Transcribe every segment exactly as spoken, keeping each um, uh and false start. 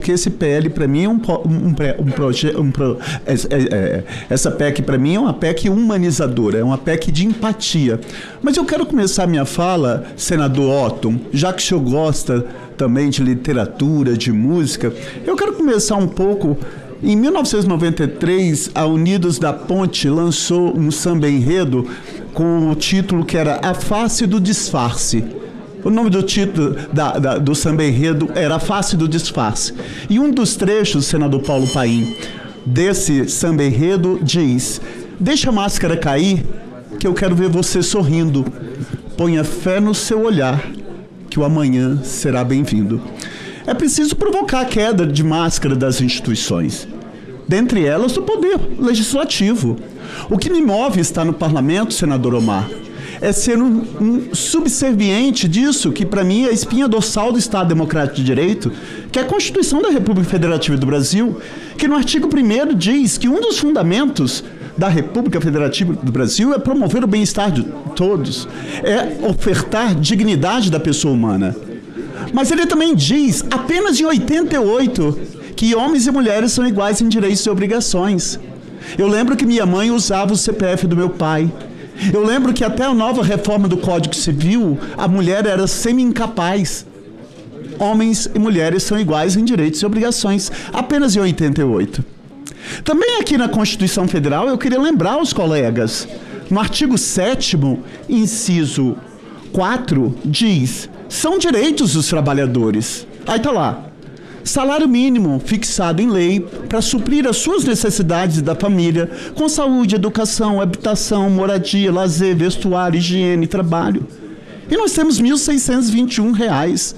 porque esse P L, para mim, é um, um, um projeto... Um pro, é, é, é, essa P E C, para mim, é uma P E C humanizadora, é uma P E C de empatia. Mas eu quero começar a minha fala, senador Otton, já que o senhor gosta também de literatura, de música, eu quero começar um pouco... Em mil novecentos e noventa e três, a Unidos da Ponte lançou um samba-enredo com o título que era A Face do Disfarce. O nome do título da, da, do samba-enredo era A Face do Disfarce. E um dos trechos, senador Paulo Paim, desse samba-enredo diz: deixa a máscara cair, que eu quero ver você sorrindo. Ponha fé no seu olhar, que o amanhã será bem-vindo. É preciso provocar a queda de máscara das instituições, dentre elas do poder legislativo. O que me move estar no parlamento, senador Omar, é ser um, um subserviente disso, que para mim é a espinha dorsal do Estado Democrático de Direito, que é a Constituição da República Federativa do Brasil, que no artigo primeiro diz que um dos fundamentos da República Federativa do Brasil é promover o bem-estar de todos, é ofertar dignidade da pessoa humana. Mas ele também diz, apenas em oitenta e oito, que homens e mulheres são iguais em direitos e obrigações. Eu lembro que minha mãe usava o C P F do meu pai. Eu lembro que até a nova reforma do Código Civil, a mulher era semi-incapaz. Homens e mulheres são iguais em direitos e obrigações, apenas em oitenta e oito. Também aqui na Constituição Federal, eu queria lembrar aos colegas, no artigo sétimo, inciso quatro, diz... São direitos dos trabalhadores. Aí está lá. Salário mínimo fixado em lei para suprir as suas necessidades da família com saúde, educação, habitação, moradia, lazer, vestuário, higiene, trabalho. E nós temos mil seiscentos e vinte e um reais.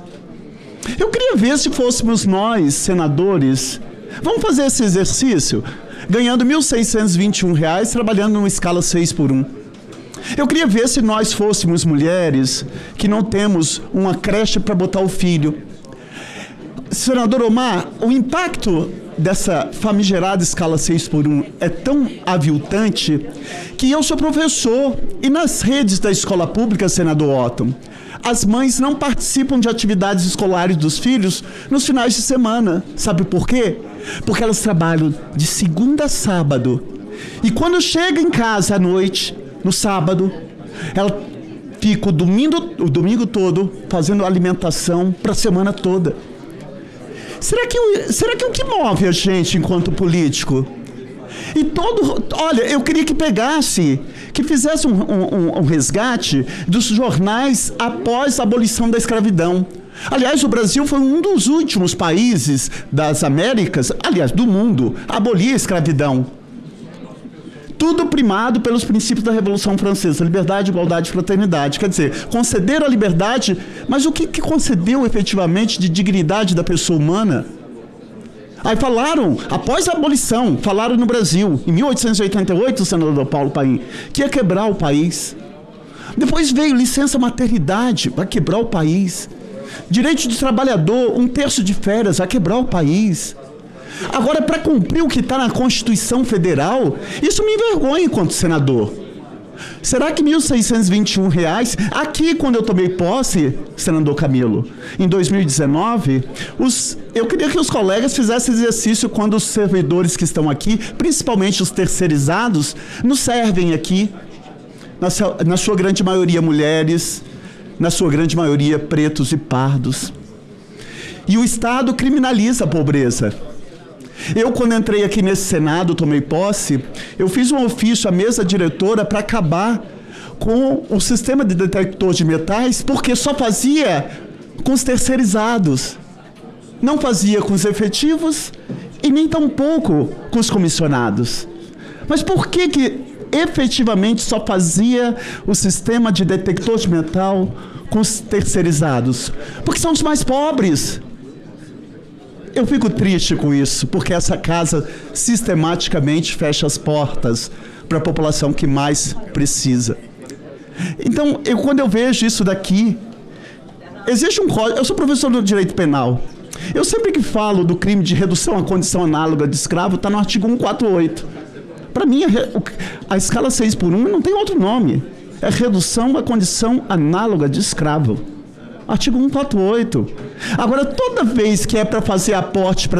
Eu queria ver se fôssemos nós, senadores, vamos fazer esse exercício, ganhando mil seiscentos e vinte e um reais, trabalhando numa escala seis por um. Eu queria ver se nós fôssemos mulheres que não temos uma creche para botar o filho. Senador Omar, o impacto dessa famigerada escala seis por um é tão aviltante que eu sou professor e nas redes da escola pública, senador Otton, as mães não participam de atividades escolares dos filhos nos finais de semana. Sabe por quê? Porque elas trabalham de segunda a sábado. E quando chega em casa à noite... No sábado, ela fica o domingo, o domingo todo fazendo alimentação para a semana toda. Será que, será que o que move a gente enquanto político? E todo... Olha, eu queria que pegasse, que fizesse um, um, um resgate dos jornais após a abolição da escravidão. Aliás, o Brasil foi um dos últimos países das Américas, aliás, do mundo, a abolir a escravidão. Tudo primado pelos princípios da Revolução Francesa, liberdade, igualdade e fraternidade. Quer dizer, concederam a liberdade, mas o que, que concedeu efetivamente de dignidade da pessoa humana? Aí falaram, após a abolição, falaram no Brasil, em mil oitocentos e oitenta e oito, o senador Paulo Paim, que ia quebrar o país. Depois veio licença maternidade, vai quebrar o país. Direito de trabalhador, um terço de férias, vai quebrar o país. Agora, para cumprir o que está na Constituição Federal, isso me envergonha enquanto senador. Será que mil seiscentos e vinte e um reais, aqui quando eu tomei posse, senador Camilo, em dois mil e dezenove, os, eu queria que os colegas fizessem exercício quando os servidores que estão aqui, principalmente os terceirizados, nos servem aqui, na, na sua grande maioria mulheres, na sua grande maioria pretos e pardos. E o Estado criminaliza a pobreza. Eu, quando entrei aqui nesse Senado, tomei posse, eu fiz um ofício à mesa diretora para acabar com o sistema de detector de metais, porque só fazia com os terceirizados. Não fazia com os efetivos e nem tampouco com os comissionados. Mas por que que efetivamente só fazia o sistema de detector de metal com os terceirizados? Porque são os mais pobres. Eu fico triste com isso, porque essa casa sistematicamente fecha as portas para a população que mais precisa. Então, eu, quando eu vejo isso daqui, existe um código... Eu sou professor de direito penal. Eu sempre que falo do crime de redução à condição análoga de escravo, está no artigo cento e quarenta e oito. Para mim, a, a escala seis por um não tem outro nome. É redução à condição análoga de escravo. Artigo cento e quarenta e oito. Agora, toda vez que é para fazer aporte para